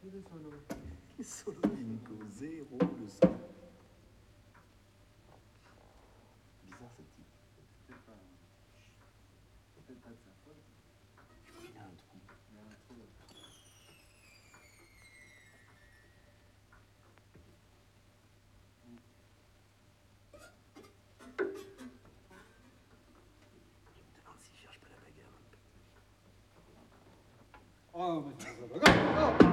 de solo. Solo Linko, 0 de sol. Bizarre ce type. Peut-être pas. Peut-être pas de sa faute. Il y a un trou. Il y a un trou là. Je me demande s'il cherche pas la bagarre un peu. Oh, mais c'est pas grave. Oh